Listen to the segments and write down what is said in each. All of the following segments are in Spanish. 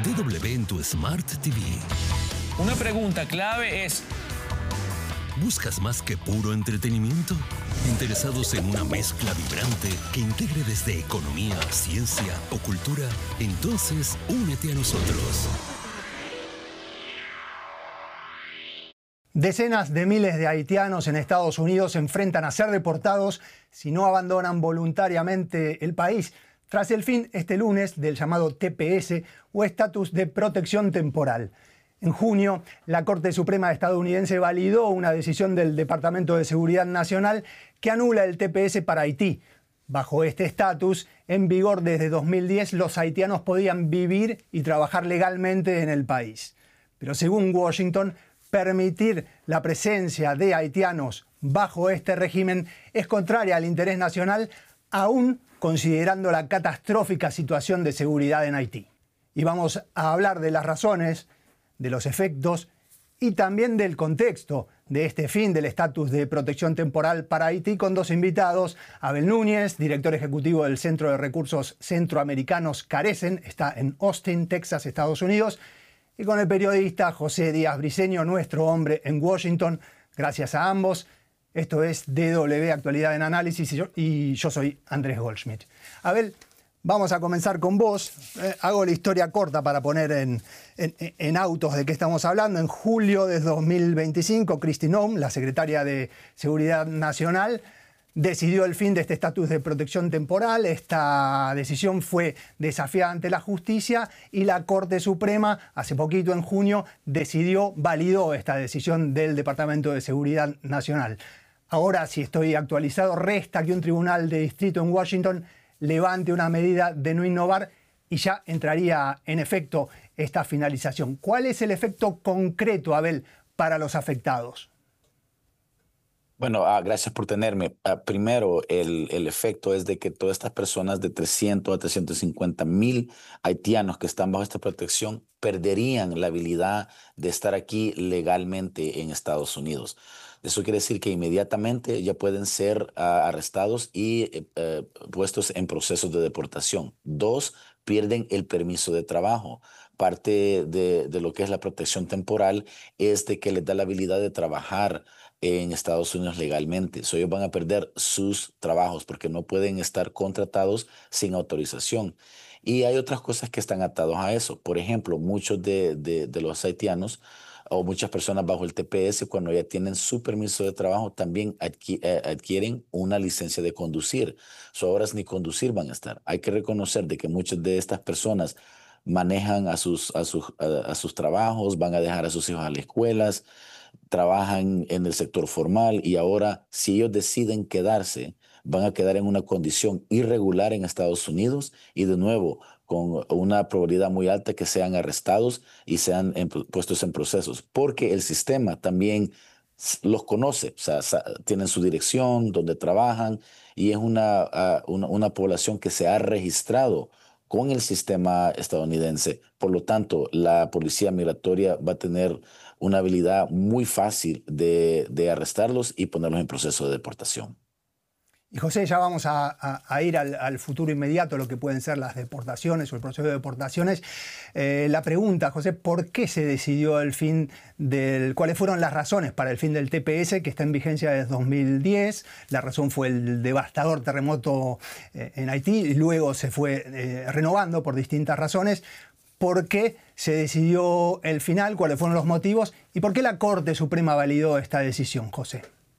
DW en tu Smart TV. Una pregunta clave es: ¿buscas más que puro entretenimiento? ¿Interesados en una mezcla vibrante que integre desde economía, ciencia o cultura? Entonces, únete a nosotros. Decenas de miles de haitianos en Estados Unidos se enfrentan a ser deportados si no abandonan voluntariamente el país, tras el fin este lunes del llamado TPS o estatus de protección temporal. En junio, la Corte Suprema estadounidense validó una decisión del Departamento de Seguridad Nacional que anula el TPS para Haití. Bajo este estatus, en vigor desde 2010, los haitianos podían vivir y trabajar legalmente en el país. Pero según Washington, permitir la presencia de haitianos bajo este régimen es contraria al interés nacional, aún considerando la catastrófica situación de seguridad en Haití. Y vamos a hablar de las razones, de los efectos y también del contexto de este fin del estatus de protección temporal para Haití con dos invitados. Abel Núñez, director ejecutivo del Centro de Recursos Centroamericanos Carecen, está en Austin, Texas, Estados Unidos, y con el periodista José Díaz Briceño, nuestro hombre en Washington. Gracias a ambos. Esto es DW Actualidad en Análisis y yo soy Andrés Goldschmidt. Abel, vamos a comenzar con vos. Hago la historia corta para poner en autos de qué estamos hablando. En julio de 2025, Kristi Noem, la secretaria de Seguridad Nacional, decidió el fin de este estatus de protección temporal. Esta decisión fue desafiada ante la justicia y la Corte Suprema, hace poquito, en junio, validó esta decisión del Departamento de Seguridad Nacional. Ahora, si estoy actualizado, resta que un tribunal de distrito en Washington levante una medida de no innovar y ya entraría en efecto esta finalización. ¿Cuál es el efecto concreto, Abel, para los afectados? Bueno, gracias por tenerme. Primero, el efecto es de que todas estas personas, de 300 a 350 mil haitianos que están bajo esta protección, perderían la habilidad de estar aquí legalmente en Estados Unidos. Eso quiere decir que inmediatamente ya pueden ser arrestados y puestos en procesos de deportación. Dos, pierden el permiso de trabajo. Parte de lo que es la protección temporal es de que les da la habilidad de trabajar en Estados Unidos legalmente. Ellos van a perder sus trabajos porque no pueden estar contratados sin autorización. Y hay otras cosas que están atados a eso. Por ejemplo, muchos de los haitianos o muchas personas bajo el TPS, cuando ya tienen su permiso de trabajo, también adquieren una licencia de conducir. Ahora ni conducir van a estar. Hay que reconocer de que muchas de estas personas manejan a sus trabajos, van a dejar a sus hijos a las escuelas, trabajan en el sector formal y ahora, si ellos deciden quedarse, van a quedar en una condición irregular en Estados Unidos y de nuevo con una probabilidad muy alta que sean arrestados y sean puestos en procesos, porque el sistema también los conoce, o sea, tienen su dirección, donde trabajan y es una población que se ha registrado con el sistema estadounidense. Por lo tanto, la policía migratoria va a tener una habilidad muy fácil de arrestarlos y ponerlos en proceso de deportación. Y José, ya vamos a ir al futuro inmediato, lo que pueden ser las deportaciones o el proceso de deportaciones. La pregunta, José, ¿por qué se decidió el fin cuáles fueron las razones para el fin del TPS, que está en vigencia desde 2010? La razón fue el devastador terremoto en Haití y luego se fue renovando por distintas razones. ¿Por qué se decidió el final? ¿Cuáles fueron los motivos? ¿Y por qué la Corte Suprema validó esta decisión, José?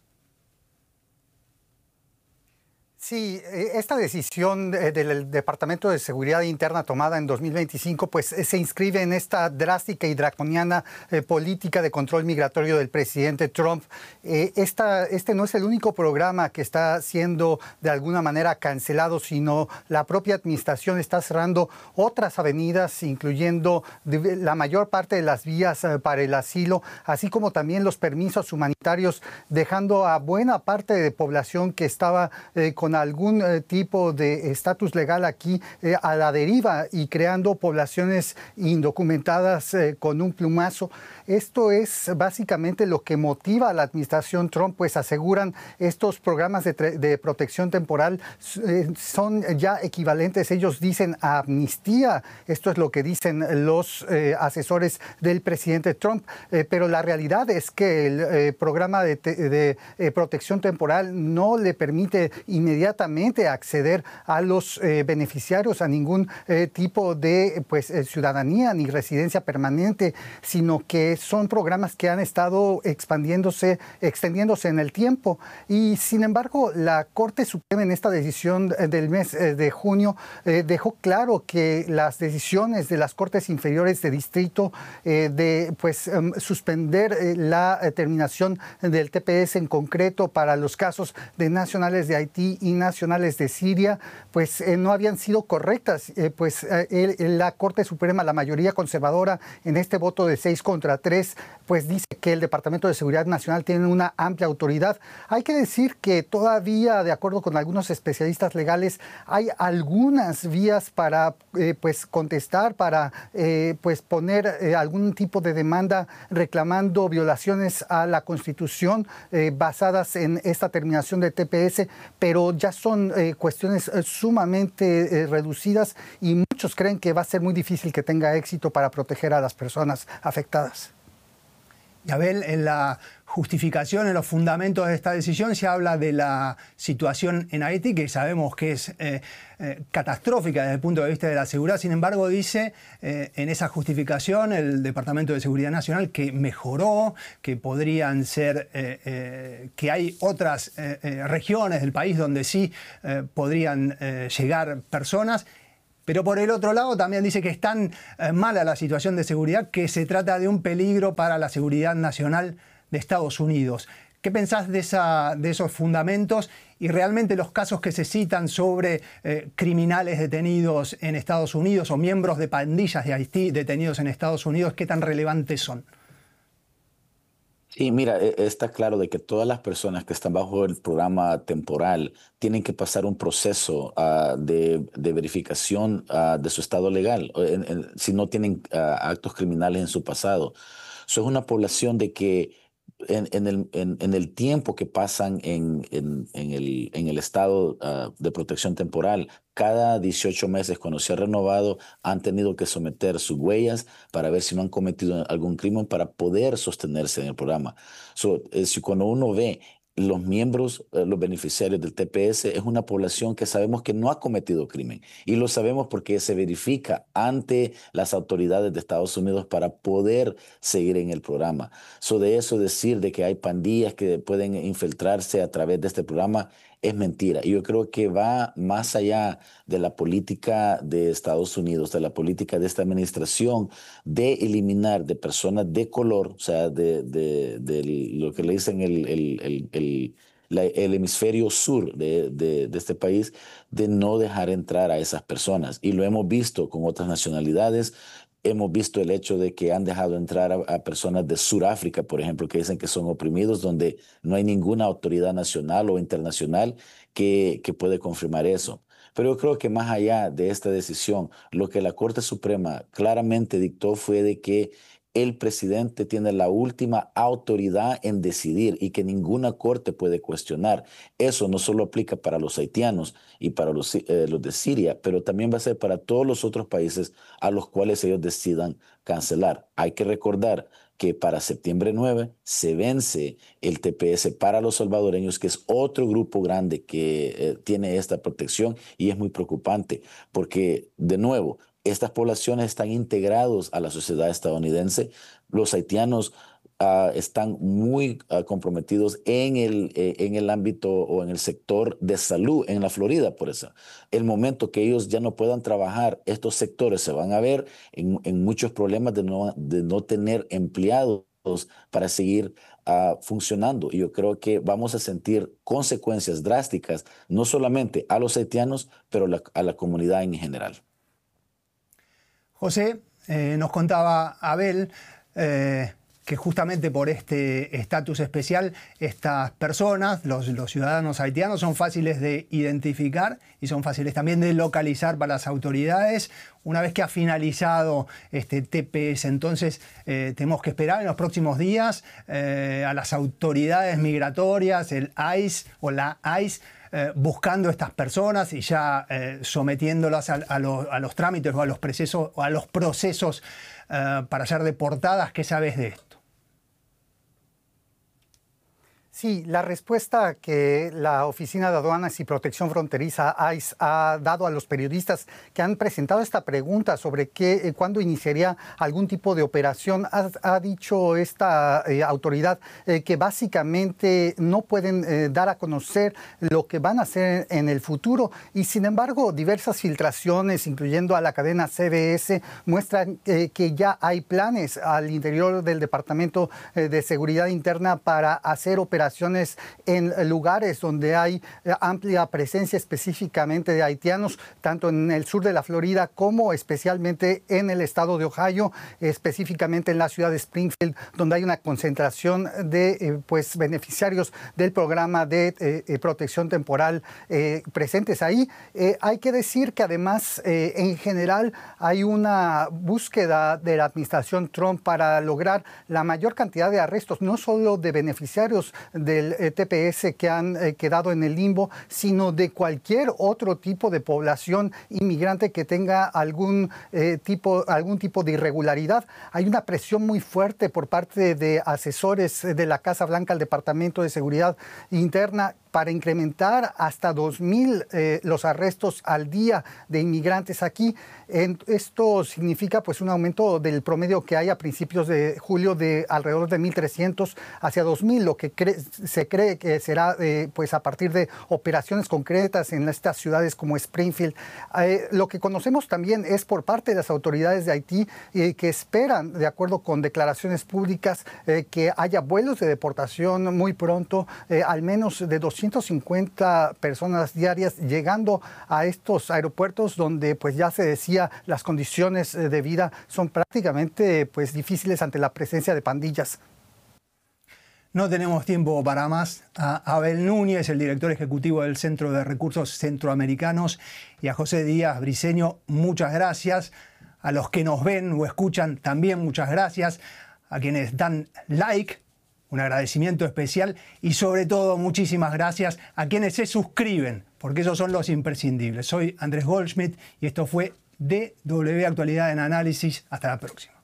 Sí, esta decisión del Departamento de Seguridad Interna tomada en 2025 pues se inscribe en esta drástica y draconiana política de control migratorio del presidente Trump. Este no es el único programa que está siendo de alguna manera cancelado, sino la propia administración está cerrando otras avenidas, incluyendo la mayor parte de las vías para el asilo, así como también los permisos humanitarios, dejando a buena parte de población que estaba con algún tipo de estatus legal aquí a la deriva y creando poblaciones indocumentadas con un plumazo. Esto es básicamente lo que motiva a la administración Trump, pues aseguran estos programas de protección temporal son ya equivalentes, ellos dicen, a amnistía. Esto es lo que dicen los asesores del presidente Trump, pero la realidad es que el programa de protección temporal no le permite inmediatamente acceder a los beneficiarios a ningún tipo de ciudadanía ni residencia permanente, sino que son programas que han estado extendiéndose en el tiempo. Y sin embargo, la Corte Suprema en esta decisión del mes de junio dejó claro que las decisiones de las Cortes Inferiores de Distrito de suspender la terminación del TPS en concreto para los casos de nacionales de Haití y nacionales de Siria, no habían sido correctas. La Corte Suprema, la mayoría conservadora, en este voto de 6-3, pues dice que el Departamento de Seguridad Nacional tiene una amplia autoridad. Hay que decir que todavía, de acuerdo con algunos especialistas legales, hay algunas vías para contestar, para poner algún tipo de demanda reclamando violaciones a la Constitución basadas en esta terminación de TPS, pero ya son cuestiones sumamente reducidas y muchos creen que va a ser muy difícil que tenga éxito para proteger a las personas afectadas. Y Abel, en la justificación, en los fundamentos de esta decisión, se habla de la situación en Haití, que sabemos que es catastrófica desde el punto de vista de la seguridad. Sin embargo, dice en esa justificación el Departamento de Seguridad Nacional que mejoró, que podrían ser, que hay otras regiones del país donde sí podrían llegar personas. Pero por el otro lado también dice que es tan mala la situación de seguridad que se trata de un peligro para la seguridad nacional de Estados Unidos. ¿Qué pensás de esos fundamentos y realmente los casos que se citan sobre criminales detenidos en Estados Unidos o miembros de pandillas de Haití detenidos en Estados Unidos, qué tan relevantes son? Sí, mira, está claro de que todas las personas que están bajo el programa temporal tienen que pasar un proceso de verificación de su estado legal, si no tienen actos criminales en su pasado. Eso es una población de que en el tiempo que pasan en el estado de protección temporal, cada 18 meses, cuando se ha renovado, han tenido que someter sus huellas para ver si no han cometido algún crimen para poder sostenerse en el programa. Si cuando uno ve los miembros, los beneficiarios del TPS, es una población que sabemos que no ha cometido crimen. Y lo sabemos porque se verifica ante las autoridades de Estados Unidos para poder seguir en el programa. De eso decir de que hay pandillas que pueden infiltrarse a través de este programa es mentira. Y yo creo que va más allá de la política de Estados Unidos, de la política de esta administración, de eliminar de personas de color, o sea, de lo que le dicen el hemisferio sur de este país, de no dejar entrar a esas personas. Y lo hemos visto con otras nacionalidades. Hemos visto el hecho de que han dejado entrar a personas de Sudáfrica, por ejemplo, que dicen que son oprimidos, donde no hay ninguna autoridad nacional o internacional que puede confirmar eso. Pero yo creo que más allá de esta decisión, lo que la Corte Suprema claramente dictó fue de que el presidente tiene la última autoridad en decidir y que ninguna corte puede cuestionar. Eso no solo aplica para los haitianos y para los de Siria, pero también va a ser para todos los otros países a los cuales ellos decidan cancelar. Hay que recordar que para septiembre 9 se vence el TPS para los salvadoreños, que es otro grupo grande que tiene esta protección, y es muy preocupante porque, de nuevo, estas poblaciones están integrados a la sociedad estadounidense. Los haitianos están muy comprometidos en el ámbito o en el sector de salud en la Florida. Por eso, el momento que ellos ya no puedan trabajar, estos sectores se van a ver en muchos problemas de no tener empleados para seguir funcionando. Y yo creo que vamos a sentir consecuencias drásticas, no solamente a los haitianos, pero a la comunidad en general. José, nos contaba Abel que que justamente por este estatus especial, estas personas, los ciudadanos haitianos, son fáciles de identificar y son fáciles también de localizar para las autoridades. Una vez que ha finalizado este TPS, entonces tenemos que esperar en los próximos días a las autoridades migratorias, el ICE o la ICE, buscando estas personas y ya sometiéndolas a los trámites o a los procesos para ser deportadas. ¿Qué sabes de esto? Sí, la respuesta que la Oficina de Aduanas y Protección Fronteriza, ICE, ha dado a los periodistas que han presentado esta pregunta sobre cuándo iniciaría algún tipo de operación, ha dicho esta autoridad que básicamente no pueden dar a conocer lo que van a hacer en el futuro, y sin embargo diversas filtraciones, incluyendo a la cadena CBS, muestran que ya hay planes al interior del Departamento de Seguridad Interna para hacer operaciones en lugares donde hay amplia presencia específicamente de haitianos, tanto en el sur de la Florida como especialmente en el estado de Ohio, específicamente en la ciudad de Springfield, donde hay una concentración de beneficiarios del programa de protección temporal presentes ahí. Hay que decir que además, en general, hay una búsqueda de la administración Trump para lograr la mayor cantidad de arrestos, no solo de beneficiarios del TPS que han quedado en el limbo, sino de cualquier otro tipo de población inmigrante que tenga algún tipo de irregularidad. Hay una presión muy fuerte por parte de asesores de la Casa Blanca al Departamento de Seguridad Interna para incrementar hasta 2,000 los arrestos al día de inmigrantes aquí. Esto significa un aumento del promedio que hay a principios de julio de alrededor de 1,300 hacia 2,000, lo que se cree que será a partir de operaciones concretas en estas ciudades como Springfield. Lo que conocemos también es por parte de las autoridades de Haití que esperan, de acuerdo con declaraciones públicas, que haya vuelos de deportación muy pronto, al menos de 250 personas diarias llegando a estos aeropuertos donde ya se decía las condiciones de vida son prácticamente difíciles ante la presencia de pandillas. No tenemos tiempo para más. A Abel Núñez, el director ejecutivo del Centro de Recursos Centroamericanos, y a José Díaz Briceño, muchas gracias. A los que nos ven o escuchan también muchas gracias. A quienes dan like, un agradecimiento especial, y sobre todo muchísimas gracias a quienes se suscriben, porque esos son los imprescindibles. Soy Andrés Goldschmidt y esto fue DW Actualidad en Análisis. Hasta la próxima.